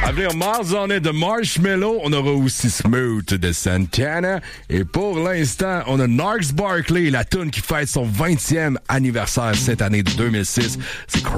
À venir, Mars on est de Marshmello. On aura aussi Smooth de Santana. Et pour l'instant, on a Narks Barkley, la tune qui fête son 20e anniversaire cette année de 2006. C'est